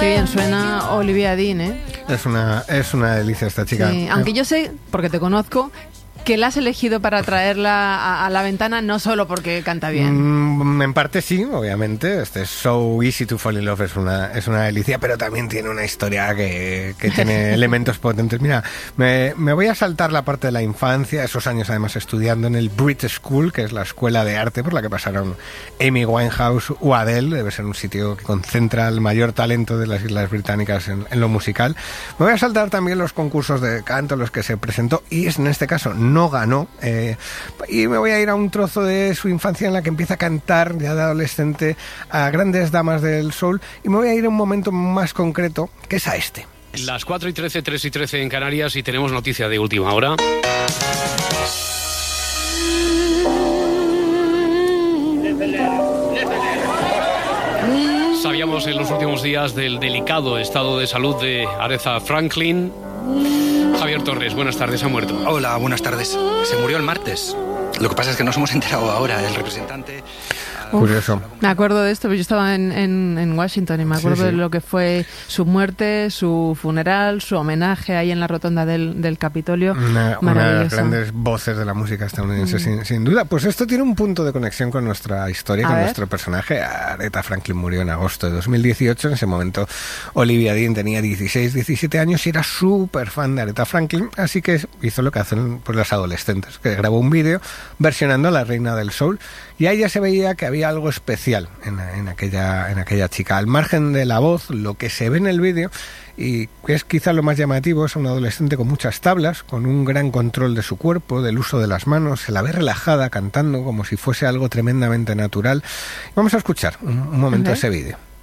Qué bien suena Olivia Dean, ¿eh? Es una delicia esta chica. Sí, aunque yo sé, porque te conozco, que la has elegido para traerla a la ventana no solo porque canta bien. En parte sí, obviamente. So Easy to Fall in Love es una delicia, pero también tiene una historia que tiene elementos potentes. Mira, me voy a saltar la parte de la infancia, esos años además estudiando en el Brit School, que es la escuela de arte por la que pasaron Amy Winehouse o Adele. Debe ser un sitio que concentra el mayor talento de las Islas Británicas en lo musical. Me voy a saltar también los concursos de canto, los que se presentó, y en este caso no ganó, y me voy a ir a un trozo de su infancia en la que empieza a cantar ya de adolescente a grandes damas del soul, y me voy a ir a un momento más concreto, que es a este. Las 4:13, 3:13 en Canarias, y tenemos noticia de última hora. Sabíamos en los últimos días del delicado estado de salud de Aretha Franklin. Javier Torres, buenas tardes, ha muerto. Hola, buenas tardes. Se murió el martes. Lo que pasa es que nos hemos enterado ahora. El representante... Curioso. Me acuerdo de esto, pero yo estaba en Washington y me acuerdo de lo que fue su muerte, su funeral, su homenaje ahí en la rotonda del Capitolio. Una de las grandes voces de la música estadounidense, sin duda. Pues esto tiene un punto de conexión con nuestra historia, con nuestro personaje. Aretha Franklin murió en agosto de 2018. En ese momento Olivia Dean tenía 16, 17 años y era súper fan de Aretha Franklin, así que hizo lo que hacen pues los adolescentes, que grabó un vídeo versionando a la reina del soul, y ahí ya se veía que había algo especial en aquella chica. Al margen de la voz, lo que se ve en el vídeo, y que es quizá lo más llamativo, es una adolescente con muchas tablas, con un gran control de su cuerpo, del uso de las manos. Se la ve relajada, cantando como si fuese algo tremendamente natural. Vamos a escuchar un momento ese vídeo.